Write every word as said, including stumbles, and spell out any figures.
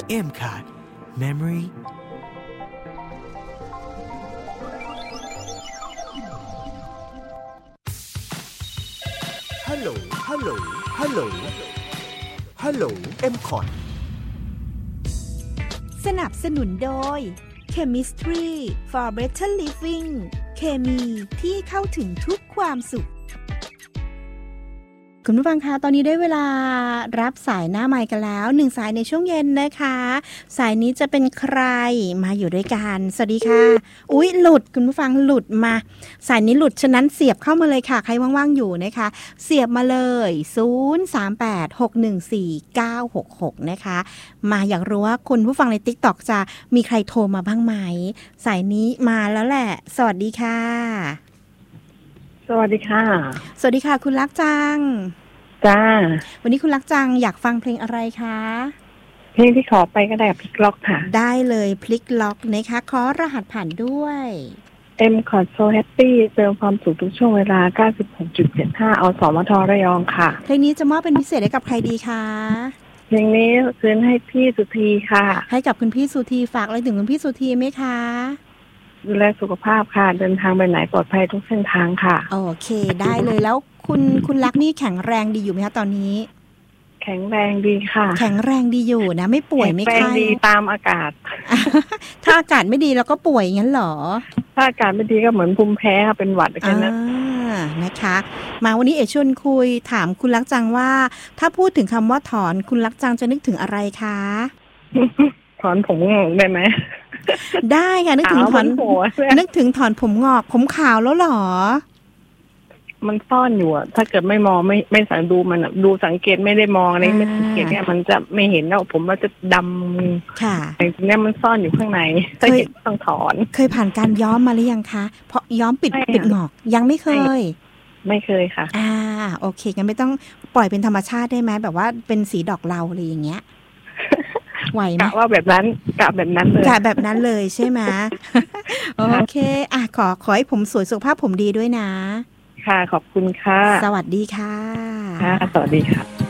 เอ็ม คาร์ด Memoryฮัลโหลฮัลโหลฮัลโหลฮัลโหล เอ็ม คอร์ดสนับสนุนโดย Chemistry for Better Living เคมีที่เข้าถึงทุกความสุขคุณผู้ฟังคะตอนนี้ได้เวลารับสายหน้าไมค์กันแล้วหนึ่งสายในช่วงเย็นนะคะสายนี้จะเป็นใครมาอยู่ด้วยกันสวัสดีค่ะอุ๊ยหลุดคุณผู้ฟังหลุดมาสายนี้หลุดฉะนั้นเสียบเข้ามาเลยค่ะใครว่างๆอยู่นะคะเสียบมาเลยศูนย์ สาม แปด หก หนึ่ง สี่ เก้า หก หกนะคะมาอยากรู้ว่าคุณผู้ฟังใน TikTok จะมีใครโทรมาบ้างไหมสายนี้มาแล้วแหละสวัสดีค่ะสวัสดีค่ะสวัสดีค่ะคุณลักจังจ้าวันนี้คุณลักจังอยากฟังเพลงอะไรคะเพลงที่ขอไปก็ได้พลิกล็อกค่ะได้เลยพลิกล็อกนะคะขอรหัสผ่านด้วย M Chord So Happy เติมความสุขทุกช่วงเวลา เก้าสิบหกจุดเจ็ดห้า อสมทระยองค่ะเพลงนี้จะมอบเป็นพิเศษให้กับใครดีคะเพลงนี้คืนให้พี่สุธีค่ะให้กับคุณพี่สุธีฝากอะไรถึงคุณพี่สุธีไหมคะดูแลสุขภาพค่ะเดินทางไปไหนปลอดภัยทุกเส้นทางค่ะโอเคได้เลยแล้วคุณคุณลักนี่แข็งแรงดีอยู่ไหมคะตอนนี้แข็งแรงดีค่ะแข็งแรงดีอยู่นะไม่ป่วยไม่ไข้แข็งแรงดีตามอากาศถ้าอากาศไม่ดีแล้วก็ป่วยงั้นเหรอถ้าอากาศไม่ดีก็เหมือนภูมิแพ้ค่ะเป็นหวัดกันนะนะคะมาวันนี้เอ๋ชวนคุยถามคุณลักจังว่าถ้าพูดถึงคำว่าถอนคุณลักจังจะนึกถึงอะไรคะถอนผมงอกได้ไหมได้ค่ะนึกถึงถอนนึกถึงถอนผมงอกผมขาวแล้วหรอมันซ่อนอยู่อะถ้าเกิดไม่มองไม่ไม่สังดูมันดูสังเกตไม่ได้มองอะไรไม่สังเกตเนี่ยมันจะไม่เห็นแล้วผมมันจะดำค่ะแต่จริงๆเนี่ยมันซ่อนอยู่ข้างในถ้าเห็นต้องถอนเคยผ่านการย้อมมาหรือยังคะเพราะย้อมปิดปิดงอกยังไม่เคยไม่เคยค่ะอ่าโอเคงั้นไม่ต้องปล่อยเป็นธรรมชาติได้ไหมแบบว่าเป็นสีดอกเหลาอะไรอย่างเงี้ยไหวไหมกะว่าแบบนั้นกะแบบนั้นเลยกะแบบนั้นเลยใช่ไหมโอเคอ่ะขอขอให้ผมสวยสุขภาพผมดีด้วยนะค่ะขอบคุณค่ะสวัสดีค่ะค่ะสวัสดีค่ะ